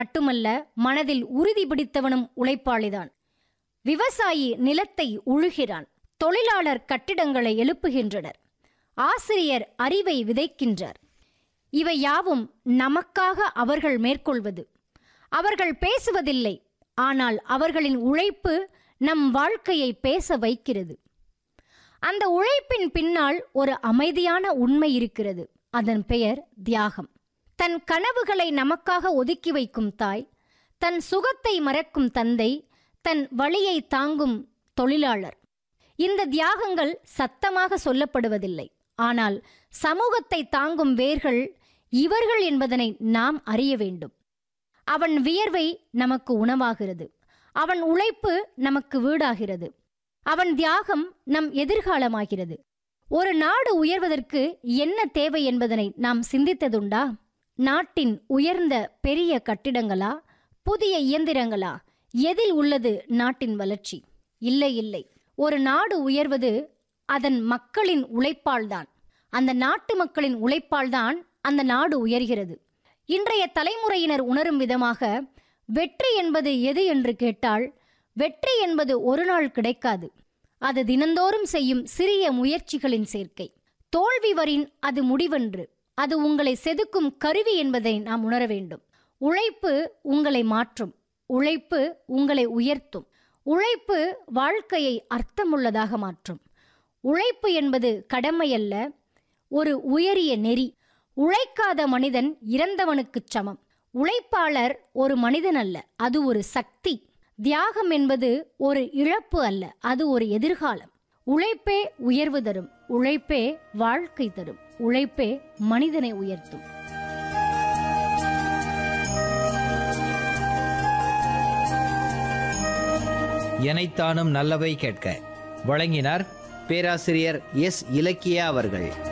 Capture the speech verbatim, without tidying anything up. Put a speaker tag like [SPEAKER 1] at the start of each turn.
[SPEAKER 1] மட்டுமல்ல, மனதில் உறுதி பிடித்தவனும் உழைப்பாளிதான். விவசாயி நிலத்தை உழுகிறான், தொழிலாளர் கட்டிடங்களை எழுப்புகின்றனர், ஆசிரியர் அறிவை விதைக்கின்றார். இவை யாவும் நமக்காக அவர்கள் மேற்கொள்வது. அவர்கள் பேசுவதில்லை, ஆனால் அவர்களின் உழைப்பு நம் வாழ்க்கையை பேச வைக்கிறது. அந்த உழைப்பின் பின்னால் ஒரு அமைதியான உண்மை இருக்கிறது. அதன் பெயர் தியாகம். தன் கனவுகளை நமக்காக ஒதுக்கி வைக்கும் தாய், தன் சுகத்தை மறக்கும் தந்தை, தன் வலியை தாங்கும் தொழிலாளர். இந்த தியாகங்கள் சத்தமாக சொல்லப்படுவதில்லை, ஆனால் சமூகத்தை தாங்கும் வேர்கள் இவர்கள் என்பதனை நாம் அறிய வேண்டும். அவன் வியர்வை நமக்கு உணவாகிறது, அவன் உழைப்பு நமக்கு வீடாகிறது, அவன் தியாகம் நம் எதிர்காலமாகிறது. ஒரு நாடு உயர்வதற்கு என்ன தேவை என்பதனை நாம் சிந்தித்ததுண்டா? நாட்டின் உயர்ந்த பெரிய கட்டிடங்களா, புதிய இயந்திரங்களா? எதில் உள்ளது நாட்டின் வளர்ச்சி? இல்லை இல்லை, ஒரு நாடு உயர்வது அதன் மக்களின் உழைப்பால்தான். அந்த நாட்டு மக்களின் உழைப்பால்தான் அந்த நாடு உயர்கிறது. இன்றைய தலைமுறையினர் உணரும் விதமாக வெற்றி என்பது எது என்று கேட்டால், வெற்றி என்பது ஒரு நாள் கிடைக்காது. அது தினந்தோறும் செய்யும் சிறிய முயற்சிகளின் சேர்க்கை. தோல்வி வரின் அது முடிவென்று, அது உங்களை செதுக்கும் கருவி என்பதை நாம் உணர வேண்டும். உழைப்பு உங்களை மாற்றும், உழைப்பு உங்களை உயர்த்தும், உழைப்பு வாழ்க்கையை அர்த்தமுள்ளதாக மாற்றும். உழைப்பு என்பது கடமையல்ல, ஒரு உயரிய நெறி. உழைக்காத மனிதன் இறந்தவனுக்குச் சமம். உழைப்பாளர் ஒரு மனிதன் அல்ல, அது ஒரு சக்தி. தியாகம் என்பது ஒரு இழப்பு அல்ல, அது ஒரு எதிர்காலம். உழைப்பே உயர்வு தரும், உழைப்பே வாழ்க்கை தரும், உழைப்பே மனிதனை உயர்த்தும்.
[SPEAKER 2] எனைத்தானும் நல்லவை கேட்க வழங்கினார் பேராசிரியர் எஸ் இலக்கியா அவர்கள்.